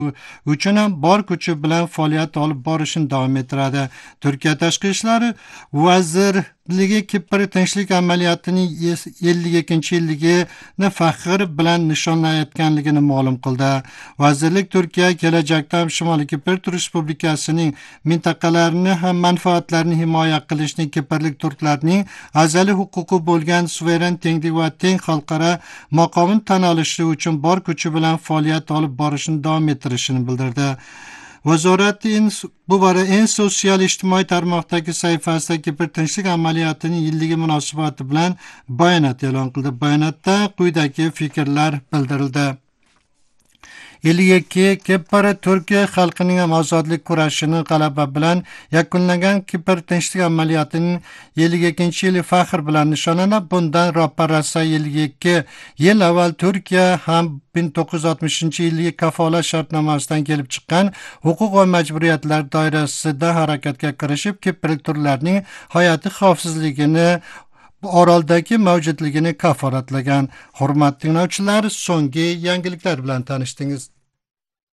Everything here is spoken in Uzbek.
uchun ham bor kuchi bilan faoliyat olib borishini davom ettiradi. Turkiya tashqi ishlar vazirligi Kipr tinchlik amaliyotining 52-yilligini faxr bilan nishonlayotganligini ma'lum qildi. Vazirlik Turkiya kelajakda ham Shimoliy Kipr Respublikasining mintaqalarini ham manfaatlarini himoya qilishni, kiprlik turklarning azaliy huquqi bo'lgan suveren tenglik va teng xalqaro maqomini tan olishi uchun bor kuchi bilan faoliyat olib borishini davom ettirishini bildirdi. Vazorat bu borada sotsial ijtimoiy tarmoqdagi sayfasida Kipr tinchlik amaliyotining yilligi munosabati bilan bayonot e'lon qildi. Bayonotda quyidagi fikrlar bildirildi. 52 Kipr Turkiya xalqining ham ozodlik kurashini g'alaba bilan yakunlagan Kipr tinchlik amaliyotining 52-yili faxr bilan nishonlanib, bundan ro'parasi 52 yil avval Turkiya ham 1960-yilgi kafolat shartnomasidan kelib chiqqan huquq va majburiyatlar doirasida harakatga kirishib, kiprlik turklarning hayoti xavfsizligini oroldagi mavjudligini kafolatlagan. Hurmatli tinglovchilar, so'nggi yangiliklar bilan tanishdingiz.